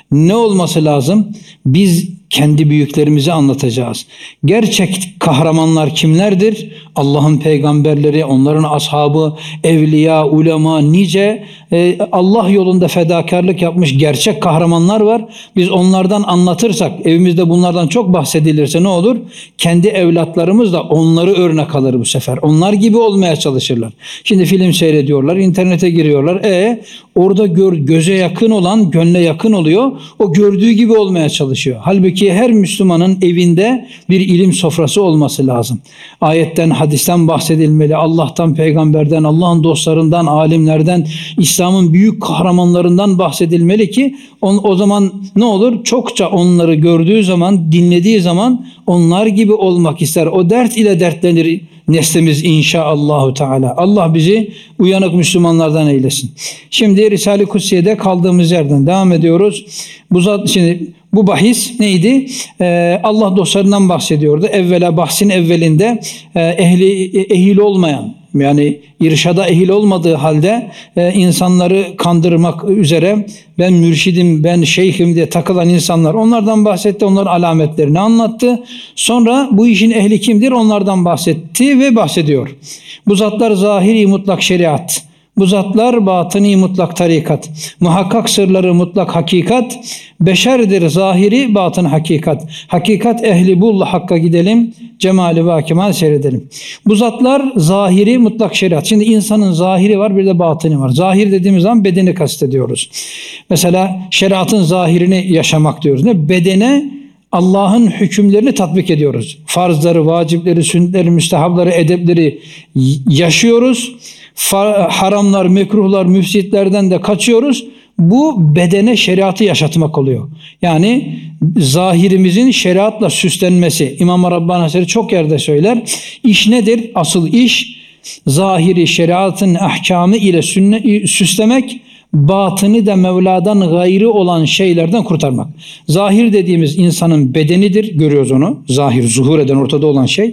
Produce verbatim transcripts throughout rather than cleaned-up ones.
Ne olması lazım? Biz kendi büyüklerimizi anlatacağız. Gerçek kahramanlar kimlerdir? Allah'ın peygamberleri, onların ashabı, evliya, ulema, nice e, Allah yolunda fedakarlık yapmış gerçek kahramanlar var. Biz onlardan anlatırsak, evimizde bunlardan çok bahsedilirse ne olur? Kendi evlatlarımız da onları örnek alır bu sefer. Onlar gibi olmaya çalışırlar. Şimdi film seyrediyorlar, internete giriyorlar. E orada gör, göze yakın olan, gönle yakın oluyor. O gördüğü gibi olmaya çalışıyor. Halbuki her Müslümanın evinde bir ilim sofrası olması lazım. Ayetten, hadisten bahsedilmeli. Allah'tan, peygamberden, Allah'ın dostlarından, alimlerden, İslam'ın büyük kahramanlarından bahsedilmeli ki on, o zaman ne olur? Çokça onları gördüğü zaman, dinlediği zaman onlar gibi olmak ister. O dert ile dertlenir neslimiz inşaallahu teala. Allah bizi uyanık Müslümanlardan eylesin. Şimdi Risale-i Kutsiye'de kaldığımız yerden devam ediyoruz. Bu zat, şimdi bu bahis neydi? Ee, Allah dostlarından bahsediyordu. Evvela bahsin evvelinde e, ehli ehil olmayan, yani irşada ehil olmadığı halde e, insanları kandırmak üzere ben mürşidim, ben şeyhim diye takılan insanlar, onlardan bahsetti, onların alametlerini anlattı. Sonra bu işin ehli kimdir? Onlardan bahsetti ve bahsediyor. Bu zatlar zahiri mutlak şeriat, bu zatlar batıni mutlak tarikat, muhakkak sırları mutlak hakikat, beşerdir zahiri batın hakikat. Hakikat ehli bul hakka gidelim, cemali ve kemal seyredelim. Bu zatlar zahiri mutlak şeriat. Şimdi insanın zahiri var, bir de batını var. Zahir dediğimiz zaman bedeni kastediyoruz. Mesela şeriatın zahirini yaşamak diyoruz. Ne? Bedene Allah'ın hükümlerini tatbik ediyoruz. Farzları, vacipleri, sünnetleri, müstehapları, edepleri yaşıyoruz. Haramlar, mekruhlar, müfsitlerden de kaçıyoruz. Bu bedene şeriatı yaşatmak oluyor. Yani zahirimizin şeriatla süslenmesi. İmam-ı Rabbani Hazretleri çok yerde söyler. İş nedir? Asıl iş zahiri şeriatın ahkamı ile sünnet, süslemek, batını da Mevla'dan gayrı olan şeylerden kurtarmak. Zahir dediğimiz insanın bedenidir. Görüyoruz onu. Zahir, zuhur eden, ortada olan şey.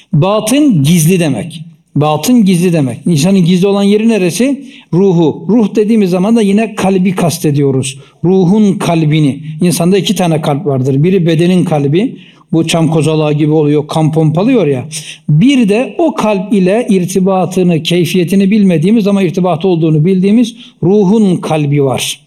Batın gizli demek. Batın gizli demek. İnsanın gizli olan yeri neresi? Ruhu. Ruh dediğimiz zaman da yine kalbi kastediyoruz. Ruhun kalbini. İnsanda iki tane kalp vardır. Biri bedenin kalbi. Bu çam kozalağı gibi oluyor, kan pompalıyor ya. Bir de o kalp ile irtibatını, keyfiyetini bilmediğimiz ama irtibatı olduğunu bildiğimiz ruhun kalbi var.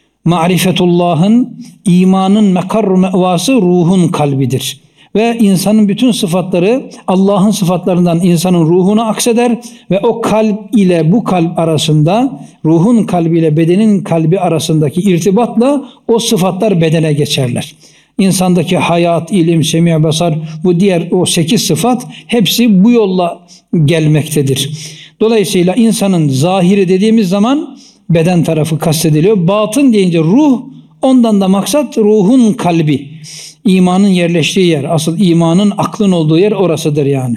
Marifetullah'ın, imanın mekar mevası ruhun kalbidir. Ve insanın bütün sıfatları Allah'ın sıfatlarından insanın ruhuna akseder ve o kalp ile bu kalp arasında, ruhun kalbi ile bedenin kalbi arasındaki irtibatla o sıfatlar bedene geçerler. İnsandaki hayat, ilim, semi, basar, bu diğer o sekiz sıfat hepsi bu yolla gelmektedir. Dolayısıyla insanın zahiri dediğimiz zaman beden tarafı kastediliyor. Batın deyince ruh, ondan da maksat ruhun kalbi. İmanın yerleştiği yer, asıl imanın aklın olduğu yer orasıdır yani.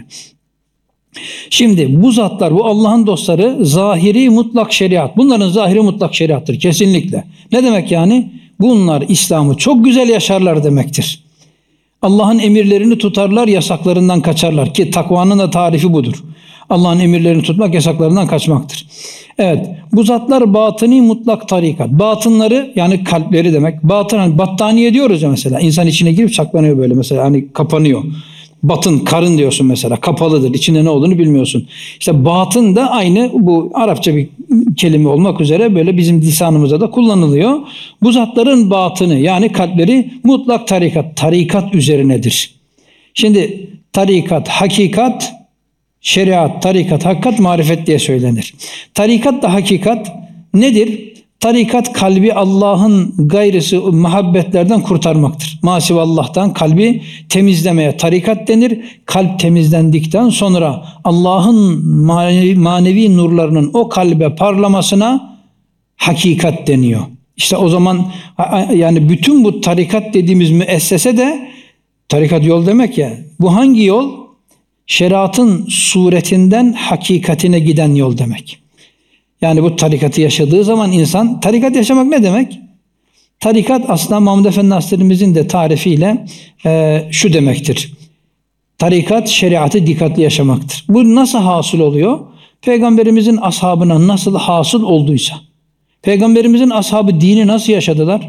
Şimdi bu zatlar, bu Allah'ın dostları zahiri mutlak şeriat. Bunların zahiri mutlak şeriattır kesinlikle. Ne demek yani? Bunlar İslam'ı çok güzel yaşarlar demektir. Allah'ın emirlerini tutarlar, yasaklarından kaçarlar ki takvanın da tarifi budur. Allah'ın emirlerini tutmak, yasaklarından kaçmaktır. Evet, bu zatlar batıni mutlak tarikat. Batınları yani kalpleri demek. Batın, battaniye diyoruz ya mesela. İnsan içine girip saklanıyor böyle mesela, hani kapanıyor. Batın, karın diyorsun mesela, kapalıdır. İçinde ne olduğunu bilmiyorsun. İşte batın da aynı bu Arapça bir kelime olmak üzere böyle bizim lisanımızda da kullanılıyor. Bu zatların batını yani kalpleri mutlak tarikat, tarikat üzerinedir. Şimdi tarikat, hakikat, şeriat, tarikat, hakikat, marifet diye söylenir. Tarikat da hakikat nedir? Tarikat kalbi Allah'ın gayrısı muhabbetlerden kurtarmaktır. Masivallah'tan kalbi temizlemeye tarikat denir. Kalp temizlendikten sonra Allah'ın manevi, manevi nurlarının o kalbe parlamasına hakikat deniyor. İşte o zaman yani bütün bu tarikat dediğimiz müessese de tarikat yol demek ya. Bu hangi yol? Şeriatın suretinden hakikatine giden yol demek. Yani bu tarikatı yaşadığı zaman insan, tarikat yaşamak ne demek? Tarikat aslında Mahmud Efendi Hazretlerimizin de tarifiyle e, şu demektir. Tarikat şeriatı dikkatli yaşamaktır. Bu nasıl hasıl oluyor? Peygamberimizin ashabına nasıl hasıl olduysa. Peygamberimizin ashabı dini nasıl yaşadılar?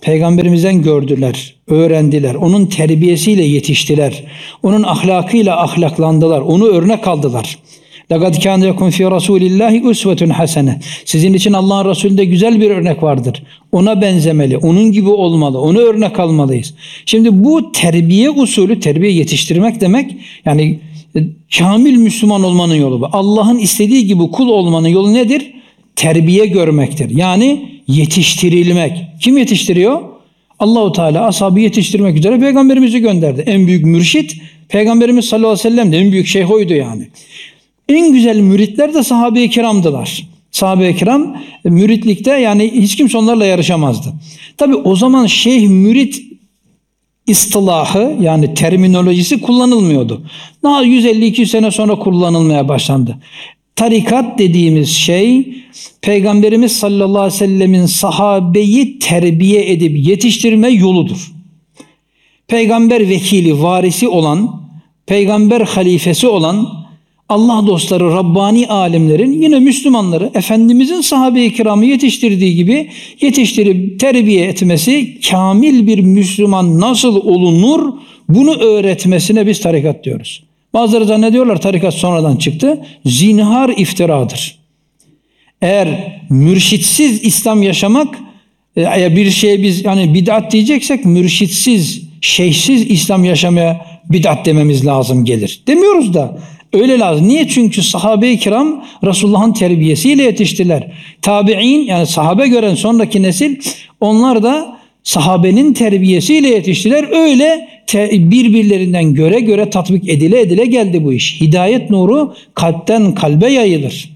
Peygamberimizden gördüler, öğrendiler. Onun terbiyesiyle yetiştiler. Onun ahlakıyla ahlaklandılar. Onu örnek aldılar. لَقَدْ كَانَ يَكُنْ فِي رَسُولِ اللّٰهِ اُسْوَةٌ حَسَنَةٌ Sizin için Allah'ın Resulü'nde güzel bir örnek vardır. Ona benzemeli, onun gibi olmalı, onu örnek almalıyız. Şimdi bu terbiye usulü, terbiye yetiştirmek demek, yani kamil Müslüman olmanın yolu bu. Allah'ın istediği gibi kul olmanın yolu nedir? Terbiye görmektir. Yani yetiştirilmek. Kim yetiştiriyor? Allahu Teala ashabı yetiştirmek üzere peygamberimizi gönderdi. En büyük mürşit Peygamberimiz sallallahu aleyhi ve sellem de, en büyük şeyh oydu yani. En güzel müritler de sahabe-i kiramdılar. Sahabe-i kiram müritlikte, yani hiç kimse onlarla yarışamazdı. Tabi o zaman şeyh mürit istilahı, yani terminolojisi kullanılmıyordu. Daha yüz elli iki yüz sene sonra kullanılmaya başlandı. Tarikat dediğimiz şey, Peygamberimiz sallallahu aleyhi ve sellemin sahabeyi terbiye edip yetiştirme yoludur. Peygamber vekili, varisi olan, peygamber halifesi olan Allah dostları, Rabbani alimlerin yine Müslümanları Efendimizin sahabe-i kiramı yetiştirdiği gibi yetiştirip terbiye etmesi, kamil bir Müslüman nasıl olunur bunu öğretmesine biz tarikat diyoruz. Bazıları zannediyorlar tarikat sonradan çıktı. Zinhar iftiradır. Eğer mürşitsiz İslam yaşamak, eğer bir şeye biz yani bid'at diyeceksek mürşitsiz, şeyhsiz İslam yaşamaya bid'at dememiz lazım gelir. Demiyoruz da öyle lazım. Niye? Çünkü sahabe-i kiram Resulullah'ın terbiyesiyle yetiştiler. Tabi'in, yani sahabe gören sonraki nesil, onlar da sahabenin terbiyesiyle yetiştiler. Öyle te- birbirlerinden göre göre tatbik edile edile geldi bu iş. Hidayet nuru kalpten kalbe yayılır.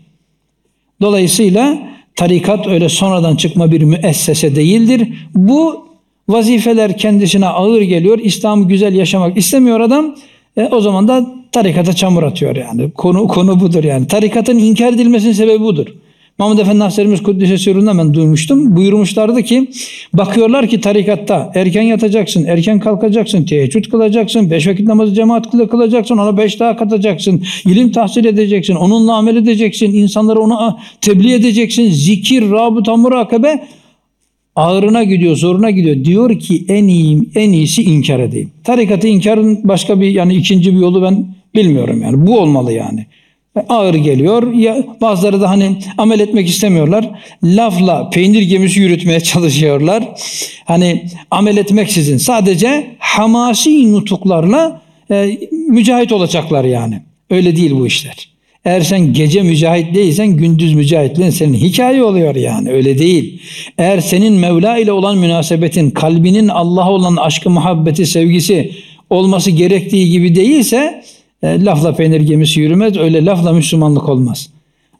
Dolayısıyla tarikat öyle sonradan çıkma bir müessese değildir. Bu vazifeler kendisine ağır geliyor. İslam'ı güzel yaşamak istemiyor adam. E, o zaman da tarikata çamur atıyor yani. Konu konu budur yani. Tarikatın inkar edilmesinin sebebi budur. Mahmud Efendi Hazretlerimiz Kuddise Sürrü'nden ben duymuştum. Buyurmuşlardı ki, bakıyorlar ki tarikatta erken yatacaksın, erken kalkacaksın, teheccüd kılacaksın, beş vakit namazı cemaat kılacaksın, ona beş daha katacaksın, ilim tahsil edeceksin, onunla amel edeceksin, insanlara onu tebliğ edeceksin, zikir, rabıta, murakabe ağırına gidiyor, zoruna gidiyor. Diyor ki en iyi, en iyisi inkar edeyim. Tarikatı inkarın başka bir, yani ikinci bir yolu ben bilmiyorum yani. Bu olmalı yani. Ağır geliyor. Ya bazıları da hani amel etmek istemiyorlar. Lafla peynir gemisi yürütmeye çalışıyorlar. Hani amel etmeksizin sadece hamasi nutuklarla e, mücahit olacaklar yani. Öyle değil bu işler. Eğer sen gece mücahit değilsen gündüz mücahitliğin senin hikaye oluyor yani. Öyle değil. Eğer senin Mevla ile olan münasebetin, kalbinin Allah'a olan aşkı, muhabbeti, sevgisi olması gerektiği gibi değilse e, lafla peynir gemisi yürümez. Öyle lafla Müslümanlık olmaz.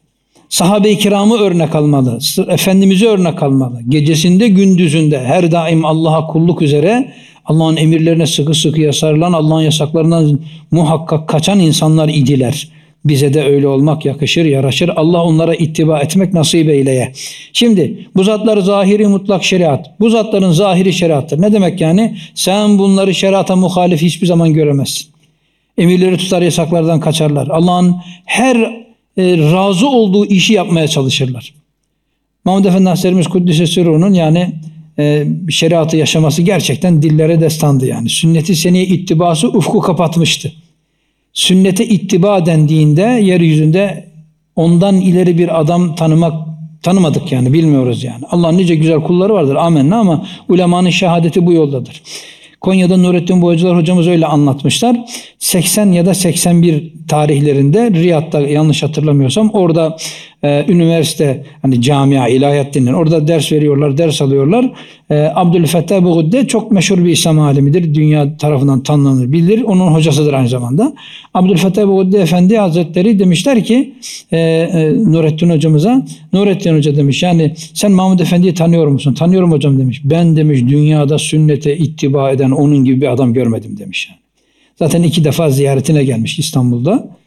Sahabe-i kiramı örnek almalı. Efendimiz'i örnek almalı. Gecesinde gündüzünde her daim Allah'a kulluk üzere, Allah'ın emirlerine sıkı sıkıya sarılan, Allah'ın yasaklarından muhakkak kaçan insanlar idiler. Bize de öyle olmak yakışır, yaraşır. Allah onlara ittiba etmek nasip eyleye. Şimdi bu zatlar zahiri mutlak şeriat. Bu zatların zahiri şeriattır. Ne demek yani? Sen bunları şeriata muhalif hiçbir zaman göremezsin. Emirleri tutar, yasaklardan kaçarlar. Allah'ın her e, razı olduğu işi yapmaya çalışırlar. Mahmud Efendi Hazretlerimiz Kuddise Sürru'nun yani e, şeriatı yaşaması gerçekten dillere destandı yani. Sünnet-i seniye ittibası ufku kapatmıştı. Sünnete ittiba dendiğinde yeryüzünde ondan ileri bir adam tanımak tanımadık yani, bilmiyoruz yani. Allah'ın nice güzel kulları vardır, amenna, ama ulemanın şehadeti bu yoldadır. Konya'da Nurettin Boyacılar hocamız öyle anlatmışlar. seksen ya da seksen bir tarihlerinde Riyad'da, yanlış hatırlamıyorsam, orada e, üniversite, hani camia, ilahiyat denilen, orada ders veriyorlar, ders alıyorlar. E, Abdülfettah Buğudde çok meşhur bir İslam alimidir. Dünya tarafından tanınır, bilir. Onun hocasıdır aynı zamanda. Abdülfettah Buğudde Efendi Hazretleri demişler ki e, e, Nurettin hocamıza, Nurettin Hoca demiş, yani sen Mahmud Efendi'yi tanıyor musun? Tanıyorum hocam demiş. Ben demiş dünyada sünnete ittiba eden onun gibi bir adam görmedim demiş yani. Zaten iki defa ziyaretine gelmiş İstanbul'da.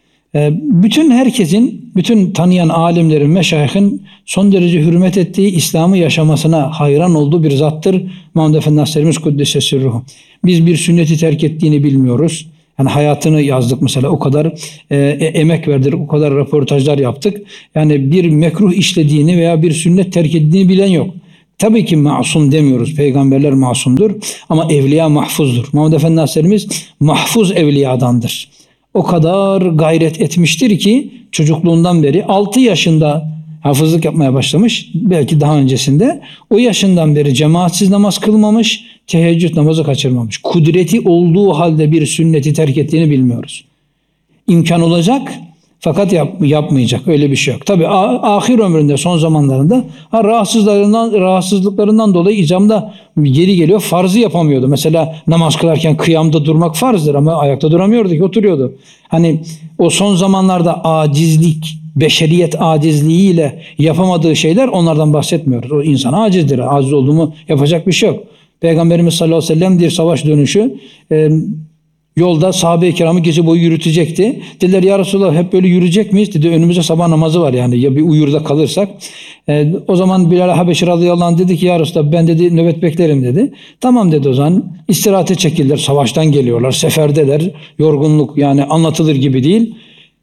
Bütün herkesin, bütün tanıyan alimlerin, meşayihin son derece hürmet ettiği, İslam'ı yaşamasına hayran olduğu bir zattır Mahmud Efendi Hazretlerimiz Kuddise Sürruhu. Biz bir sünneti terk ettiğini bilmiyoruz. Yani hayatını yazdık mesela, o kadar e, emek verdik, o kadar röportajlar yaptık. Yani bir mekruh işlediğini veya bir sünnet terk ettiğini bilen yok. Tabii ki masum demiyoruz. Peygamberler masumdur ama evliya mahfuzdur. Muhammed Efendi Hazretlerimiz mahfuz evliyadandır. O kadar gayret etmiştir ki çocukluğundan beri altı yaşında hafızlık yapmaya başlamış. Belki daha öncesinde. O yaşından beri cemaatsiz namaz kılmamış, teheccüd namazı kaçırmamış. Kudreti olduğu halde bir sünneti terk ettiğini bilmiyoruz. İmkan olacak fakat yap, yapmayacak. Öyle bir şey yok. Tabi ahir ömründe, son zamanlarında ha, rahatsızlıklarından, rahatsızlıklarından dolayı icamda geri geliyor. Farzı yapamıyordu. Mesela namaz kılarken kıyamda durmak farzdır ama ayakta duramıyordu ki, oturuyordu. Hani o son zamanlarda acizlik, beşeriyet acizliğiyle yapamadığı şeyler, onlardan bahsetmiyoruz. O insan acizdir. Aciz olduğumu yapacak bir şey yok. Peygamberimiz sallallahu aleyhi ve sellem bir savaş dönüşü e, yolda sahabe-i kiramı gece boyu yürütecekti. Dediler ya Resulallah hep böyle yürüyecek miyiz? Dedi önümüzde sabah namazı var yani ya bir uyurda kalırsak. E, o zaman Bilal Habeşi radıyallahu anh dedi ki ya Resulallah ben dedi nöbet beklerim dedi. Tamam dedi o zaman istirahate çekildiler. Savaştan geliyorlar, seferdeler. Yorgunluk yani anlatılır gibi değil.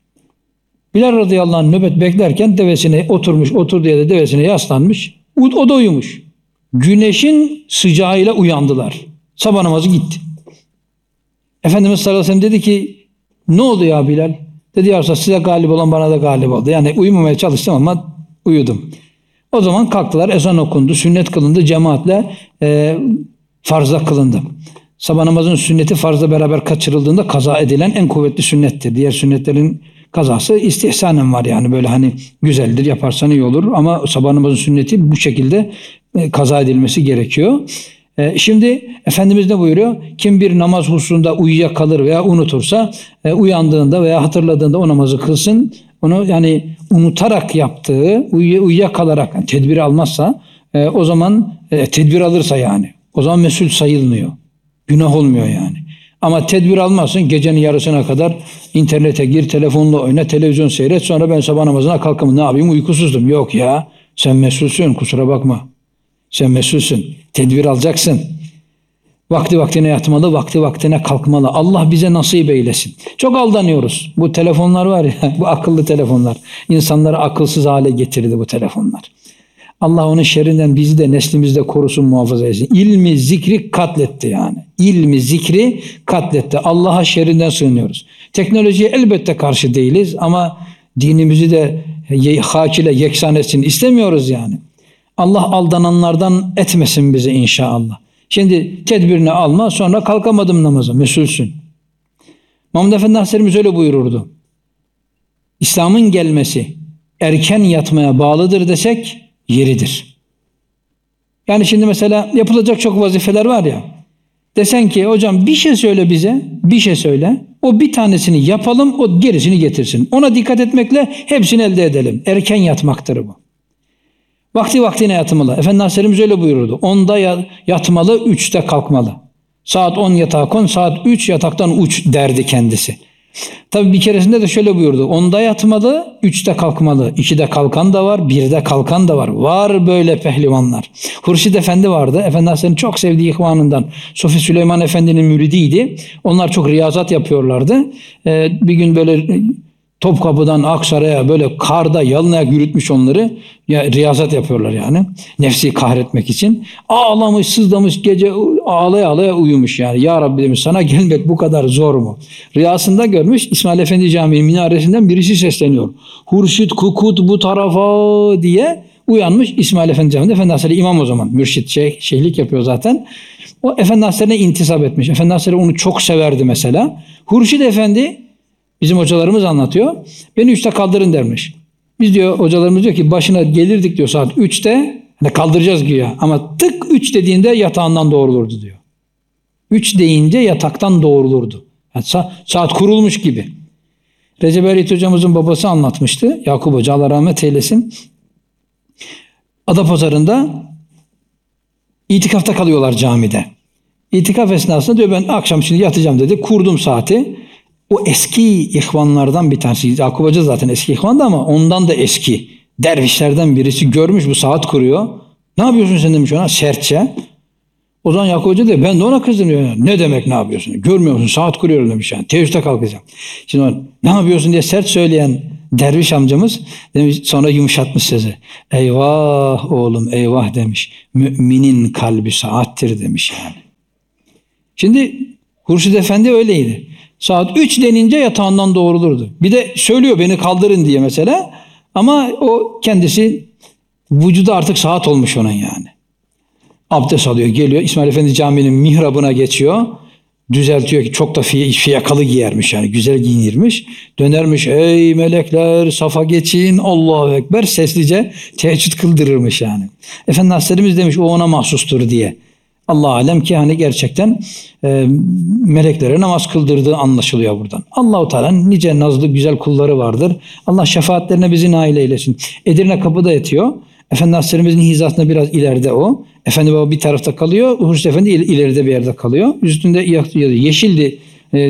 Bilal radıyallahu anh nöbet beklerken devesine oturmuş, oturduğu yerde devesine yaslanmış. O da uyumuş. Güneşin sıcağıyla uyandılar. Sabah namazı gitti. Efendimiz sallallahu aleyhi ve sellem dedi ki ne oldu ya Bilal? Dedi ya Resulallah size galip olan bana da galip oldu. Yani uyumamaya çalıştım ama uyudum. O zaman kalktılar, ezan okundu, sünnet kılındı, cemaatle e, farzda kılındı. Sabah namazının sünneti farzla beraber kaçırıldığında kaza edilen en kuvvetli sünnettir. Diğer sünnetlerin kazası istihsanen var yani böyle hani güzeldir, yaparsan iyi olur ama sabah namazının sünneti bu şekilde e, kaza edilmesi gerekiyor. E, şimdi Efendimiz ne buyuruyor? Kim bir namaz hususunda uyuyakalır veya unutursa e, uyandığında veya hatırladığında o namazı kılsın. Onu yani unutarak yaptığı, uy- uyuyakalarak yani tedbir almazsa e, o zaman e, tedbir alırsa yani o zaman mesul sayılmıyor. Günah olmuyor yani. Ama tedbir almazsın, gecenin yarısına kadar internete gir, telefonla oyna, televizyon seyret, sonra ben sabah namazına kalkamam, ne yapayım, uykusuzdum. Yok ya, sen mesulsün, kusura bakma. Sen mesulsün, tedbir alacaksın. Vakti vaktine yatmalı, vakti vaktine kalkmalı. Allah bize nasip eylesin. Çok aldanıyoruz. Bu telefonlar var ya, bu akıllı telefonlar. İnsanları akılsız hale getirdi bu telefonlar. Allah onun şerrinden bizi de neslimizi de korusun, muhafaza etsin. İlmi zikri katletti yani. İlmi zikri katletti. Allah'a şerrinden sığınıyoruz. Teknolojiye elbette karşı değiliz ama dinimizi de hak ile yeksan etsin istemiyoruz yani. Allah aldananlardan etmesin bizi inşallah. Şimdi tedbirini alma, sonra kalkamadım namaza, mesulsün. Muhammed Efendi Hazretlerimiz öyle buyururdu. İslam'ın gelmesi erken yatmaya bağlıdır desek yeridir. Yani şimdi mesela yapılacak çok vazifeler var ya. Desen ki hocam bir şey söyle bize, bir şey söyle. O bir tanesini yapalım, o gerisini getirsin. Ona dikkat etmekle hepsini elde edelim. Erken yatmaktır bu. Vakti vaktine yatmalı. Efendi Hazretlerimiz öyle buyururdu. Onda yatmalı, üçte kalkmalı. Saat on yatağa kon, saat üç yataktan uç derdi kendisi. Tabii bir keresinde de şöyle buyurdu. Onda yatmalı, üçte kalkmalı. İkide kalkan da var, birde kalkan da var. Var böyle pehlivanlar. Hurşid Efendi vardı. Efendi Hazretleri'nin çok sevdiği ihvanından. Sofi Süleyman Efendi'nin müridiydi. Onlar çok riyazat yapıyorlardı. Ee, bir gün böyle Topkapı'dan Aksaray'a böyle karda yalınaya yürütmüş onları. Ya riyazat yapıyorlar yani. Nefsi kahretmek için. Ağlamış, sızlamış, gece ağlaya ağlaya uyumuş yani. Ya Rabbi demiş, sana gelmek bu kadar zor mu? Rüyasında görmüş, İsmail Efendi Camii minaresinden birisi sesleniyor. Hurşit Kukut bu tarafa diye uyanmış İsmail Efendi Camii'nde. Efendi Hazretleri imam o zaman. Mürşit şey, şeyhlik yapıyor zaten. O Efendi Hazretleri'ne intisap etmiş. Efendi Hazretleri onu çok severdi mesela. Hurşit Efendi, bizim hocalarımız anlatıyor, beni üçte kaldırın dermiş. Biz diyor, hocalarımız diyor ki başına gelirdik diyor saat üçte, hani kaldıracağız güya ama tık üç dediğinde yatağından doğrulurdu diyor. üç deyince yataktan doğrulurdu. Yani sa- saat kurulmuş gibi. Recep Erit hocamızın babası anlatmıştı. Yakup Hoca Allah rahmet eylesin. Adapazarı'nda itikafta kalıyorlar camide. İtikaf esnasında diyor ben akşam şimdi yatacağım dedi. Kurdum saati. O eski ihvanlardan bir tanesi. Yakup Hoca zaten eski ihvandı ama ondan da eski. Dervişlerden birisi görmüş bu saat kuruyor. Ne yapıyorsun sen demiş ona sertçe. O zaman Yakup Hoca diyor ben de ona kızdım diyor. Ne demek ne yapıyorsun? Görmüyor musun? Saat kuruyorum demiş yani. Teheccüde kalkacağım. Şimdi ona, ne yapıyorsun diye sert söyleyen derviş amcamız demiş, sonra yumuşatmış sözü. Eyvah oğlum eyvah demiş. Müminin kalbi saattir demiş yani. Şimdi Hurşid Efendi öyleydi. Saat üç denince yatağından doğrulurdu. Bir de söylüyor beni kaldırın diye mesela. Ama o kendisi vücudu artık saat olmuş onun yani. Abdest alıyor, geliyor. İsmail Efendi Camii'nin mihrabına geçiyor. Düzeltiyor ki çok da fiyakalı giyermiş yani. Güzel giyinirmiş. Dönermiş. Ey melekler safa geçin. Allahu Ekber. Seslice teheccüd kıldırırmış yani. Efendi Hazretlerimiz demiş o ona mahsustur diye. Allah alem ki hani gerçekten e, meleklere namaz kıldırdığı anlaşılıyor buradan. Allah-u Teala'nın nice nazlı güzel kulları vardır. Allah şefaatlerine bizi nail eylesin. Edirne kapıda yatıyor. Efendi Hazretlerimizin hizasında biraz ileride o. Efendi Baba bir tarafta kalıyor. Hurşid Efendi ileride bir yerde kalıyor. Üstünde yeşildi e,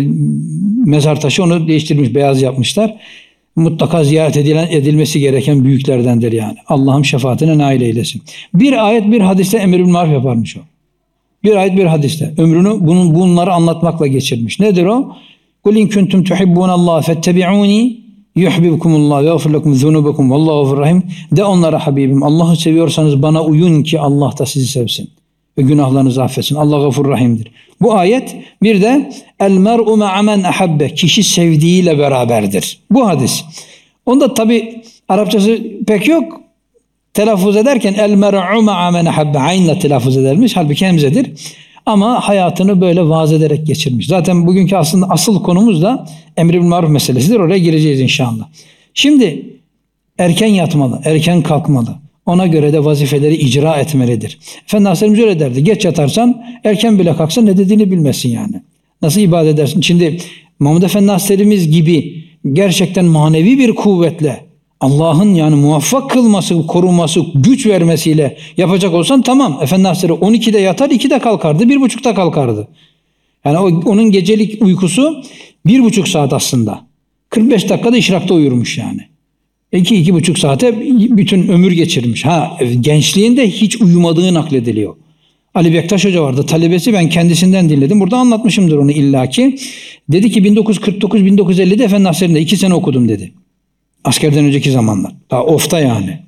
mezar taşı, onu değiştirmiş, beyaz yapmışlar. Mutlaka ziyaret edilen, edilmesi gereken büyüklerdendir yani. Allah'ım şefaatine nail eylesin. Bir ayet bir hadiste emir bil maruf yaparmış o. Bir ayet bir hadiste. Ömrünü bunun, bunları anlatmakla geçirmiş. Nedir o? Kul in kuntum tuhibbunallaha fettebi'uni yuhibbukumullah ve yagfir lekum zunubakum vallahu gafurur rahim. De onlara Habibim, Allah'ı seviyorsanız bana uyun ki Allah da sizi sevsin ve günahlarınızı affetsin. Allah gafurur rahimdir. Bu ayet bir de el mer'u ma'a men ahabbe, kişi sevdiğiyle beraberdir. Bu hadis. Onda tabi Arapçası pek yok. Telaffuz ederken el mer'u ma'a men ahabbe aynla telaffuz edermiş. Halbuki hemzedir. Ama hayatını böyle vaaz ederek geçirmiş. Zaten bugünkü aslında asıl konumuz da emri bil maruf meselesidir. Oraya gireceğiz inşallah. Şimdi erken yatmalı, erken kalkmalı. Ona göre de vazifeleri icra etmelidir. Efendi Hazretlerimiz öyle derdi. Geç yatarsan erken bile kalksan ne dediğini bilmezsin yani. Nasıl ibadet edersin? Şimdi Mahmud Efendi Hazretlerimiz gibi gerçekten manevi bir kuvvetle Allah'ın yani muvaffak kılması, koruması, güç vermesiyle yapacak olsan tamam. Efendi Hazretleri on ikide yatar, ikide kalkardı, bir buçukta kalkardı. Yani o, onun gecelik uykusu bir buçuk saat aslında. kırk beş dakikada işrakta uyurmuş yani. İki, iki buçuk saate bütün ömür geçirmiş. Ha, gençliğinde hiç uyumadığı naklediliyor. Ali Bektaş Hoca vardı, talebesi, ben kendisinden dinledim. Burada anlatmışımdır onu illaki. Dedi ki bin dokuz yüz kırk dokuz bin dokuz yüz ellide Efendi Hazretleri'nde iki sene okudum dedi. Askerden önceki zamanlar. Daha ofta yani.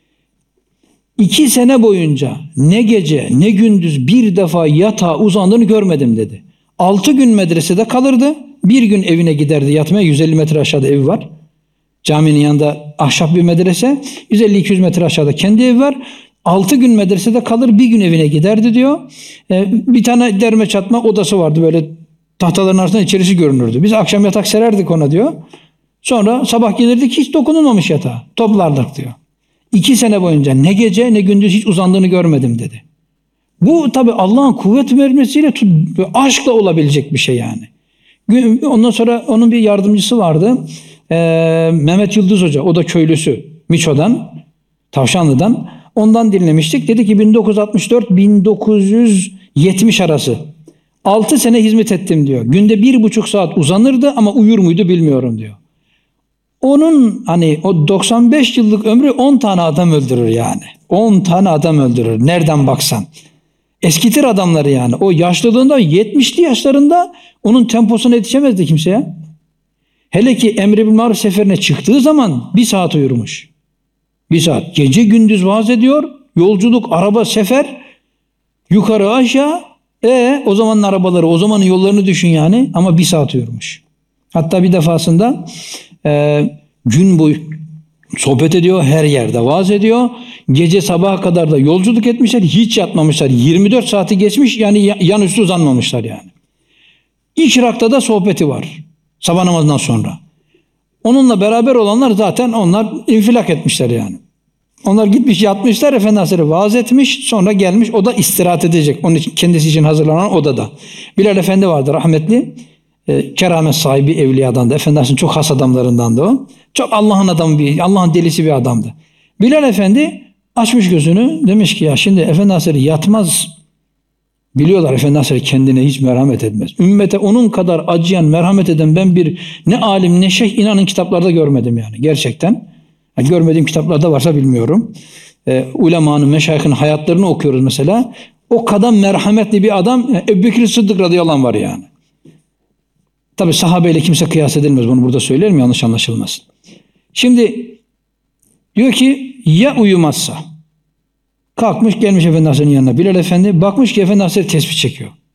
İki sene boyunca ne gece ne gündüz bir defa yatağa uzandığını görmedim dedi. Altı gün medresede kalırdı. Bir gün evine giderdi yatmaya. yüz elli metre aşağıda evi var. Caminin yanında ahşap bir medrese. yüz elli iki yüz metre aşağıda kendi evi var. Altı gün medresede kalır, bir gün evine giderdi diyor. Ee, bir tane derme çatma odası vardı, böyle tahtaların arasında içerisi görünürdü. Biz akşam yatak sererdik ona diyor. Sonra sabah gelirdik, hiç dokunulmamış yatağa. Toplardık diyor. İki sene boyunca ne gece ne gündüz hiç uzandığını görmedim dedi. Bu tabi Allah'ın kuvvet vermesiyle, aşkla olabilecek bir şey yani. Ondan sonra onun bir yardımcısı vardı. Ee, Mehmet Yıldız Hoca, o da köylüsü. Miço'dan, Tavşanlı'dan. Ondan dinlemiştik. Dedi ki bin dokuz yüz altmış dört bin dokuz yüz yetmiş arası. Altı sene hizmet ettim diyor. Günde bir buçuk saat uzanırdı ama uyur muydu bilmiyorum diyor. Onun hani o doksan beş yıllık ömrü on tane adam öldürür yani. on tane adam öldürür. Nereden baksan. Eskitir adamları yani. O yaşlılığında, yetmişli yaşlarında onun temposuna yetişemezdi kimseye. Hele ki emri bil maruf seferine çıktığı zaman bir saat uyurmuş. Bir saat. Gece gündüz vaaz ediyor. Yolculuk, araba, sefer. Yukarı aşağı. E o zamanın arabaları, o zamanın yollarını düşün yani. Ama bir saat uyurmuş. Hatta bir defasında e, gün boyu sohbet ediyor. Her yerde vaaz ediyor. Gece sabaha kadar da yolculuk etmişler. Hiç yatmamışlar. yirmi dört saati geçmiş. Yani yan üstü uzanmamışlar yani. İşrakta da sohbeti var. Sabah namazından sonra. Onunla beraber olanlar zaten onlar infilak etmişler yani. Onlar gitmiş yatmışlar, Efendi Hazretleri vaaz etmiş, sonra gelmiş, o da istirahat edecek. Onun için kendisi için hazırlanan odada. Bilal Efendi vardı rahmetli. E, keramet sahibi evliyadandı. Efendi Hazretleri çok has adamlarındandı o. Çok Allah'ın adamı, bir Allah'ın delisi bir adamdı. Bilal Efendi açmış gözünü, demiş ki ya şimdi Efendi Hazretleri yatmaz. Biliyorlar Efendi Hazretleri kendine hiç merhamet etmez. Ümmete onun kadar acıyan, merhamet eden ben bir ne alim ne şeyh inanın kitaplarda görmedim yani gerçekten. Yani görmediğim kitaplarda varsa bilmiyorum. Ee, ulemanın, meşayihin hayatlarını okuyoruz mesela. O kadar merhametli bir adam Ebu Bekir Sıddık radıyallahu anh var yani. Tabi sahabeyle kimse kıyas edilmez. Bunu burada söylerim yanlış anlaşılmasın. Şimdi diyor ki ya uyumazsa? Kalkmış gelmiş Efendi Hazretleri'nin yanına Bilal Efendi, bakmış ki Efendi Hazretleri tesbih çekiyor.